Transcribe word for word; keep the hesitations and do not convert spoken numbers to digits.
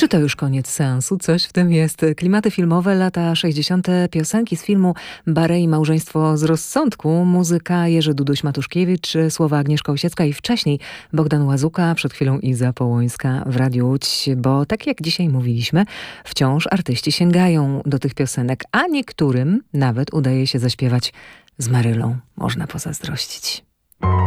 Czy to już koniec seansu? Coś w tym jest. Klimaty filmowe, lata sześćdziesiąte, piosenki z filmu Barę i małżeństwo z rozsądku, muzyka Jerzy Duduś-Matuszkiewicz, słowa Agnieszka Osiecka i wcześniej Bogdan Łazuka, przed chwilą Iza Połońska w Radiu Łódź, bo tak jak dzisiaj mówiliśmy, wciąż artyści sięgają do tych piosenek, a niektórym nawet udaje się zaśpiewać z Marylą. Można pozazdrościć.